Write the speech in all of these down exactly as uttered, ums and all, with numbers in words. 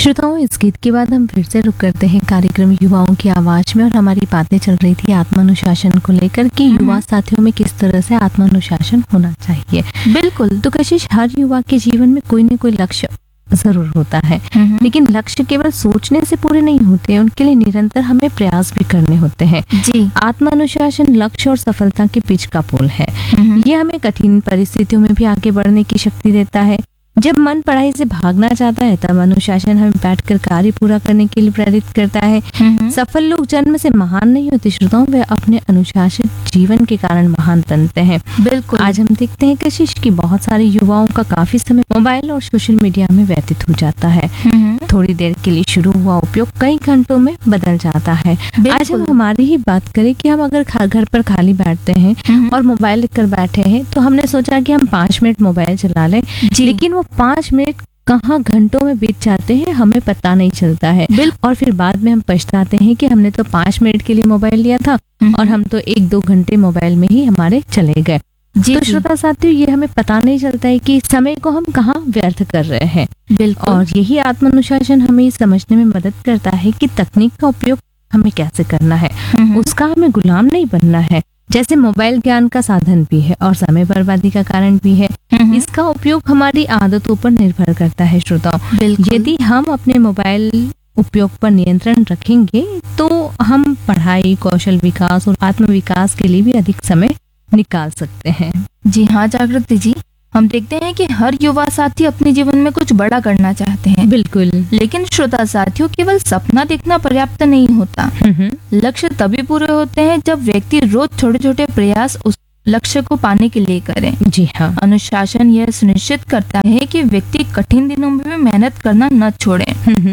श्रोताओं, इस गीत के बाद हम फिर से रुक करते हैं कार्यक्रम युवाओं की आवाज में। और हमारी बातें चल रही थी आत्मानुशासन को लेकर कि युवा साथियों में किस तरह से आत्मानुशासन होना चाहिए। बिल्कुल। तो कशिश, हर युवा के जीवन में कोई न कोई लक्ष्य जरूर होता है, लेकिन लक्ष्य केवल सोचने से पूरे नहीं होते, उनके लिए निरंतर हमें प्रयास भी करने होते हैं। जी। आत्मानुशासन लक्ष्य और सफलता के बीच का पुल है। ये हमें कठिन परिस्थितियों में भी आगे बढ़ने की शक्ति देता है। जब मन पढ़ाई से भागना चाहता है तब अनुशासन हमें बैठकर कार्य पूरा करने के लिए प्रेरित करता है। सफल लोग जन्म से महान नहीं होते श्रोताओं, वे अपने अनुशासित जीवन के कारण महान बनते हैं। बिल्कुल। आज हम देखते हैं कशिश की बहुत सारे युवाओं का काफी समय मोबाइल और सोशल मीडिया में व्यतीत हो जाता है। थोड़ी देर के लिए शुरू हुआ उपयोग कई घंटों में बदल जाता है। आज हम हमारी ही बात करें कि हम अगर घर पर खाली बैठते हैं और मोबाइल लेकर बैठे हैं तो हमने सोचा कि हम पाँच मिनट मोबाइल चला लें, लेकिन वो पाँच मिनट कहाँ घंटों में बीत जाते हैं हमें पता नहीं चलता है। और फिर बाद में हम पछताते हैं कि हमने तो पाँच मिनट के लिए मोबाइल लिया था और हम तो एक दो घंटे मोबाइल में ही हमारे चले गए। तो श्रोता साथियों, ये हमें पता नहीं चलता है कि समय को हम कहाँ व्यर्थ कर रहे हैं। बिल्कुल। और यही आत्मानुशासन हमें ये समझने में मदद करता है कि तकनीक का उपयोग हमें कैसे करना है, उसका हमें गुलाम नहीं बनना है। जैसे मोबाइल ज्ञान का साधन भी है और समय बर्बादी का कारण भी है। इसका उपयोग हमारी आदतों पर निर्भर करता है श्रोताओं। यदि हम अपने मोबाइल उपयोग पर नियंत्रण रखेंगे तो हम पढ़ाई, कौशल विकास और आत्म विकास के लिए भी अधिक समय निकाल सकते हैं। जी हाँ जागृति जी, हम देखते हैं कि हर युवा साथी अपने जीवन में कुछ बड़ा करना चाहते हैं। बिल्कुल। लेकिन श्रोता साथियों, केवल सपना देखना पर्याप्त नहीं होता। लक्ष्य तभी पूरे होते हैं जब व्यक्ति रोज छोटे छोटे प्रयास उस लक्ष्य को पाने के लिए करें। जी हाँ। अनुशासन यह सुनिश्चित करता है कि व्यक्ति कठिन दिनों में भी मेहनत करना न छोड़े।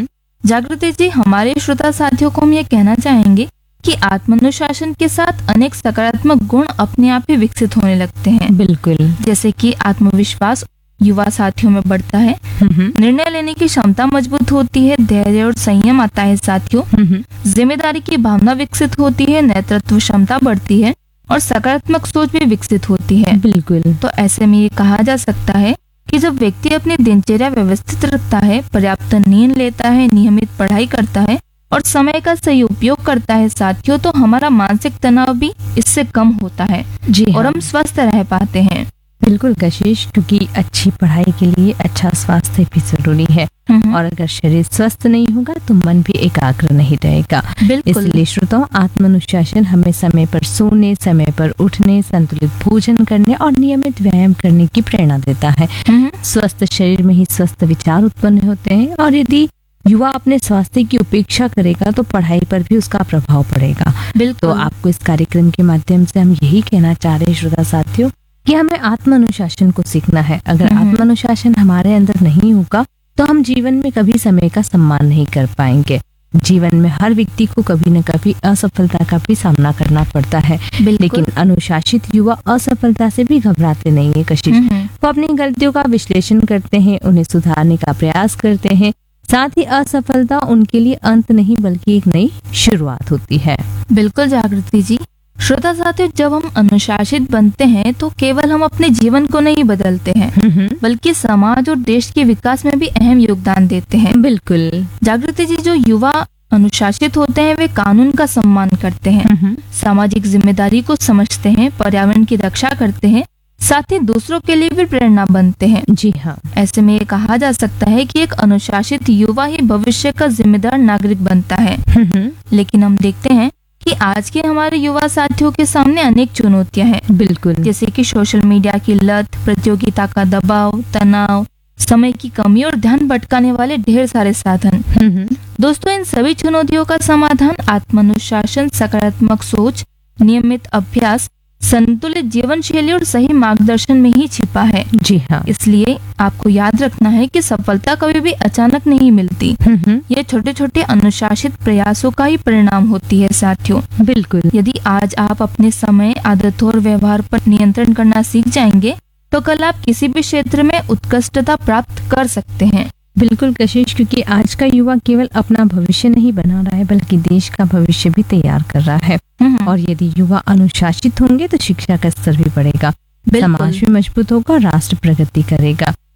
जागृति जी, हमारे श्रोता साथियों को हम ये कहना चाहेंगे कि आत्मानुशासन के साथ अनेक सकारात्मक गुण अपने आप ही विकसित होने लगते हैं। बिल्कुल। जैसे कि आत्मविश्वास युवा साथियों में बढ़ता है, निर्णय लेने की क्षमता मजबूत होती है, धैर्य और संयम आता है साथियों, जिम्मेदारी की भावना विकसित होती है, नेतृत्व क्षमता बढ़ती है और सकारात्मक सोच भी विकसित होती है। बिल्कुल। तो ऐसे में ये कहा जा सकता है कि जब व्यक्ति अपनी दिनचर्या व्यवस्थित रखता है, पर्याप्त नींद लेता है, नियमित पढ़ाई करता है और समय का सही उपयोग करता है साथियों, तो हमारा मानसिक तनाव भी इससे कम होता है। जी और हाँ। हम स्वस्थ रह पाते हैं। बिल्कुल कशिश, क्योंकि अच्छी पढ़ाई के लिए अच्छा स्वास्थ्य भी जरूरी है और अगर शरीर स्वस्थ नहीं होगा तो मन भी एकाग्र नहीं रहेगा। इसलिए श्रोताओं, आत्मानुशासन हमें समय पर सोने, समय पर उठने, संतुलित भोजन करने और नियमित व्यायाम करने की प्रेरणा देता है। स्वस्थ शरीर में ही स्वस्थ विचार उत्पन्न होते हैं और यदि युवा अपने स्वास्थ्य की उपेक्षा करेगा तो पढ़ाई पर भी उसका प्रभाव पड़ेगा। तो आपको इस कार्यक्रम के माध्यम से हम यही कहना चाह रहे हैं श्रोता साथियों कि हमें आत्मानुशासन को सीखना है। अगर आत्मानुशासन हमारे अंदर नहीं होगा तो हम जीवन में कभी समय का सम्मान नहीं कर पाएंगे। जीवन में हर व्यक्ति को कभी न कभी असफलता का भी सामना करना पड़ता है, लेकिन अनुशासित युवा असफलता से भी घबराते नहीं है कशिश। वो अपनी गलतियों का विश्लेषण करते हैं, उन्हें सुधारने का प्रयास करते हैं। साथ ही असफलता उनके लिए अंत नहीं बल्कि एक नई शुरुआत होती है। बिल्कुल जागृति जी। श्रोता साथियों, जब हम अनुशासित बनते हैं तो केवल हम अपने जीवन को नहीं बदलते हैं बल्कि समाज और देश के विकास में भी अहम योगदान देते हैं। बिल्कुल जागृति जी, जो युवा अनुशासित होते हैं वे कानून का सम्मान करते हैं, सामाजिक जिम्मेदारी को समझते हैं, पर्यावरण की रक्षा करते हैं, साथ ही दूसरों के लिए भी प्रेरणा बनते हैं। जी हाँ। ऐसे में ये कहा जा सकता है कि एक अनुशासित युवा ही भविष्य का जिम्मेदार नागरिक बनता है। लेकिन हम देखते हैं कि आज के हमारे युवा साथियों के सामने अनेक चुनौतियां हैं। बिल्कुल। जैसे कि सोशल मीडिया की लत, प्रतियोगिता का दबाव, तनाव, समय की कमी और ध्यान भटकाने वाले ढेर सारे साधन। दोस्तों, इन सभी चुनौतियों का समाधान आत्मानुशासन, सकारात्मक सोच, नियमित अभ्यास, संतुलित जीवन शैली और सही मार्गदर्शन में ही छिपा है। जी हाँ। इसलिए आपको याद रखना है कि सफलता कभी भी अचानक नहीं मिलती। ये छोटे छोटे अनुशासित प्रयासों का ही परिणाम होती है साथियों। बिल्कुल। यदि आज आप अपने समय, आदतों और व्यवहार पर नियंत्रण करना सीख जाएंगे तो कल आप किसी भी क्षेत्र में उत्कृष्टता प्राप्त कर सकते हैं। बिल्कुल कशिश, क्योंकि आज का युवा केवल अपना भविष्य नहीं बना रहा है बल्कि देश का भविष्य भी तैयार कर रहा है। और यदि युवा अनुशासित होंगे तो शिक्षा का स्तर भी बढ़ेगा, समाज भी मजबूत होगा, राष्ट्र प्रगति करेगा।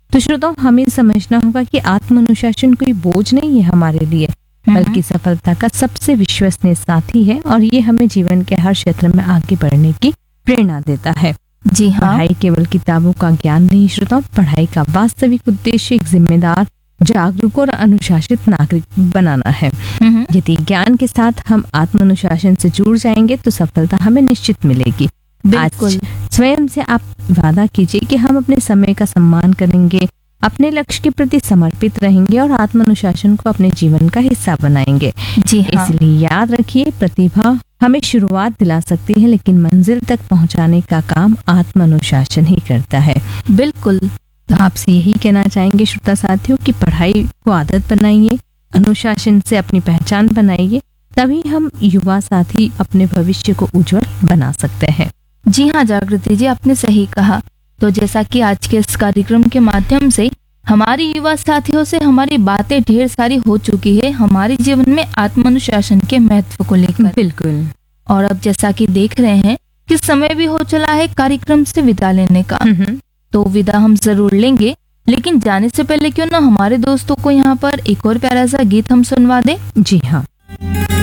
तो श्रोताओं, हमें समझना होगा कि आत्मानुशासन कोई बोझ नहीं है हमारे लिए, बल्कि सफलता का सबसे विश्वसनीय साथी है और ये हमें जीवन के हर क्षेत्र में आगे बढ़ने की प्रेरणा देता है। जी हाँ, पढ़ाई केवल किताबों का ज्ञान नहीं श्रोताओं, पढ़ाई का वास्तविक उद्देश्य एक जिम्मेदार, जागरूक और अनुशासित नागरिक बनाना है। यदि ज्ञान के साथ हम आत्मानुशासन से जुड़ जाएंगे तो सफलता हमें निश्चित मिलेगी। बिल्कुल। आज स्वयं से आप वादा कीजिए कि हम अपने समय का सम्मान करेंगे, अपने लक्ष्य के प्रति समर्पित रहेंगे और आत्मानुशासन को अपने जीवन का हिस्सा बनाएंगे। जी हाँ, इसलिए याद रखिए, प्रतिभा हमें शुरुआत दिला सकती है, लेकिन मंजिल तक पहुंचाने का काम आत्मानुशासन ही करता है। बिल्कुल। तो आपसे यही कहना चाहेंगे श्रोता साथियों कि पढ़ाई को आदत बनाइए, अनुशासन से अपनी पहचान बनाइए, तभी हम युवा साथी अपने भविष्य को उज्जवल बना सकते हैं। जी हाँ जागृति जी, आपने सही कहा। तो जैसा कि आज के इस कार्यक्रम के माध्यम से हमारे युवा साथियों से हमारी बातें ढेर सारी हो चुकी है हमारे जीवन में आत्मानुशासन के महत्व को लेकर। बिल्कुल। और अब जैसा कि देख रहे हैं कि समय भी हो चला है कार्यक्रम से विदा लेने का, तो विदा हम जरूर लेंगे, लेकिन जाने से पहले क्यों ना हमारे दोस्तों को यहाँ पर एक और प्यारा सा गीत हम सुनवा दें। जी हाँ।